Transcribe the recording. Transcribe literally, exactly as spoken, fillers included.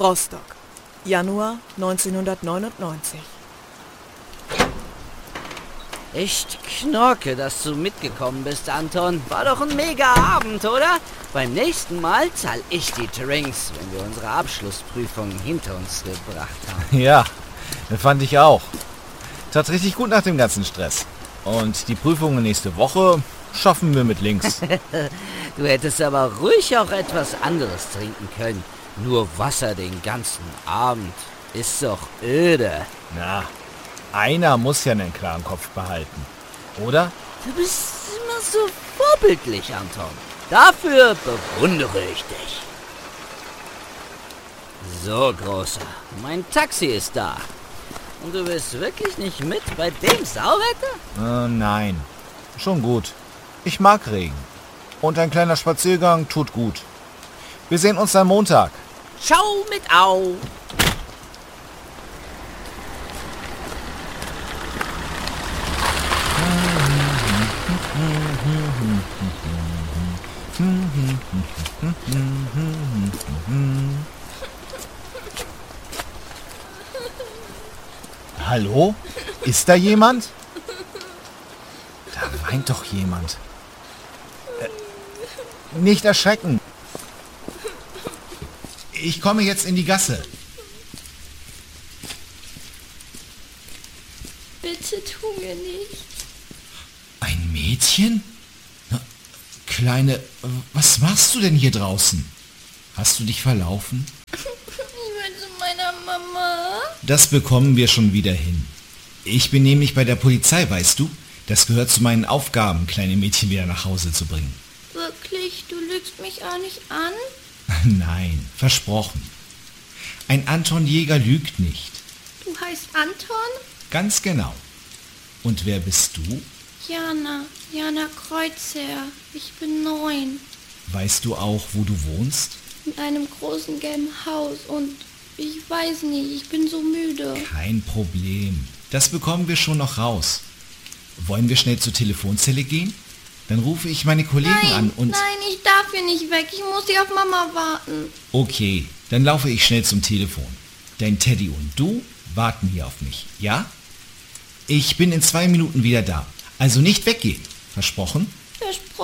Rostock, Januar neunzehnhundertneunundneunzig. Echt Knorke, dass du mitgekommen bist, Anton. War doch ein mega Abend, oder? Beim nächsten Mal zahl ich die Drinks, wenn wir unsere Abschlussprüfung hinter uns gebracht haben. Ja, das fand ich auch. Tat richtig gut nach dem ganzen Stress. Und die Prüfungen nächste Woche schaffen wir mit links. Du hättest aber ruhig auch etwas anderes trinken können. Nur Wasser den ganzen Abend. Ist doch öde. Na, einer muss ja einen klaren Kopf behalten. Oder? Du bist immer so vorbildlich, Anton. Dafür bewundere ich dich. So, Großer, mein Taxi ist da. Und du bist wirklich nicht mit bei dem Sauwetter? Äh, nein. Schon gut. Ich mag Regen. Und ein kleiner Spaziergang tut gut. Wir sehen uns am Montag. Ciao mit Au. Hallo? Ist da jemand? Da weint doch jemand. Äh, nicht erschrecken. Ich komme jetzt in die Gasse. Bitte tu mir nichts. Ein Mädchen? Na, Kleine, was machst du denn hier draußen? Hast du dich verlaufen? Ich will zu meiner Mama. Das bekommen wir schon wieder hin. Ich bin nämlich bei der Polizei, weißt du? Das gehört zu meinen Aufgaben, kleine Mädchen wieder nach Hause zu bringen. Wirklich? Du lügst mich auch nicht an? Nein, versprochen. Ein Anton Jäger lügt nicht. Du heißt Anton? Ganz genau. Und wer bist du? Jana. Jana Kreuzherr. Ich bin neun. Weißt du auch, wo du wohnst? In einem großen gelben Haus und ich weiß nicht, ich bin so müde. Kein Problem. Das bekommen wir schon noch raus. Wollen wir schnell zur Telefonzelle gehen? Dann rufe ich meine Kollegen Nein, an und... nein, ich darf hier nicht weg. Ich muss hier auf Mama warten. Okay, dann laufe ich schnell zum Telefon. Dein Teddy und du warten hier auf mich, ja? Ich bin in zwei Minuten wieder da. Also nicht weggehen. Versprochen? Versprochen.